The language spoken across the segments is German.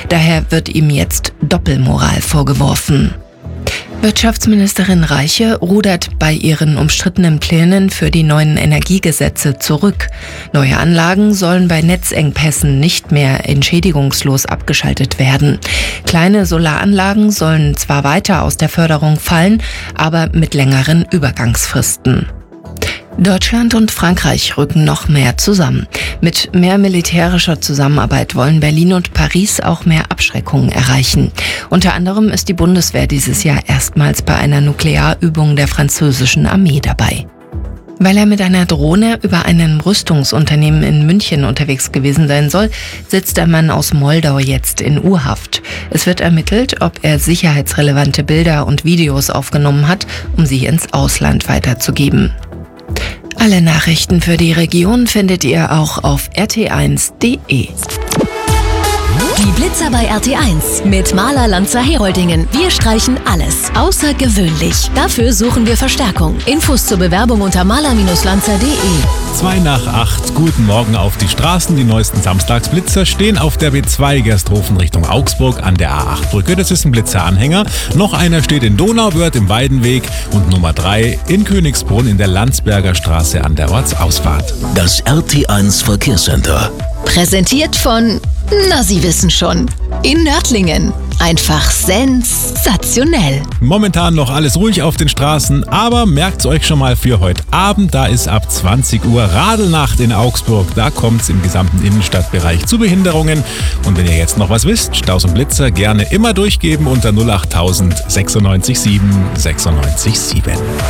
Daher wird ihm jetzt Doppelmoral vorgeworfen. Wirtschaftsministerin Reiche rudert bei ihren umstrittenen Plänen für die neuen Energiegesetze zurück. Neue Anlagen sollen bei Netzengpässen nicht mehr entschädigungslos abgeschaltet werden. Kleine Solaranlagen sollen zwar weiter aus der Förderung fallen, aber mit längeren Übergangsfristen. Deutschland und Frankreich rücken noch mehr zusammen. Mit mehr militärischer Zusammenarbeit wollen Berlin und Paris auch mehr Abschreckung erreichen. Unter anderem ist die Bundeswehr dieses Jahr erstmals bei einer Nuklearübung der französischen Armee dabei. Weil er mit einer Drohne über einem Rüstungsunternehmen in München unterwegs gewesen sein soll, sitzt der Mann aus Moldau jetzt in U-Haft. Es wird ermittelt, ob er sicherheitsrelevante Bilder und Videos aufgenommen hat, um sie ins Ausland weiterzugeben. Alle Nachrichten für die Region findet ihr auch auf rt1.de. Die Blitzer bei RT1 mit Maler Lanzer Heroldingen. Wir streichen alles außergewöhnlich. Dafür suchen wir Verstärkung. Infos zur Bewerbung unter maler-lanzer.de. 7:55, guten Morgen auf die Straßen. Die neuesten Samstagsblitzer stehen auf der B2 Gersthofen Richtung Augsburg an der A8-Brücke. Das ist ein Blitzeranhänger. Noch einer steht in Donauwörth im Weidenweg und Nummer 3 in Königsbrunn in der Landsberger Straße an der Ortsausfahrt. Das RT1 Verkehrscenter. Präsentiert von, na, Sie wissen schon, in Nördlingen. Einfach sensationell. Momentan noch alles ruhig auf den Straßen, aber merkt's euch schon mal für heute Abend, da ist ab 20 Uhr Radelnacht in Augsburg. Da kommt's im gesamten Innenstadtbereich zu Behinderungen. Und wenn ihr jetzt noch was wisst, Staus und Blitzer gerne immer durchgeben unter 08000 96 7 96 7.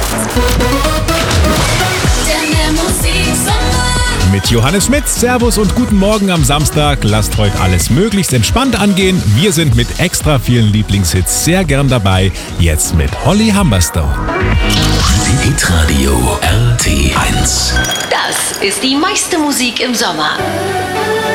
Mit Johannes Schmitz, Servus und guten Morgen am Samstag. Lasst heute alles möglichst entspannt angehen. Wir sind mit extra vielen Lieblingshits sehr gern dabei. Jetzt mit Holly Humberstone. Hitradio RT1. Das ist die meiste Musik im Sommer.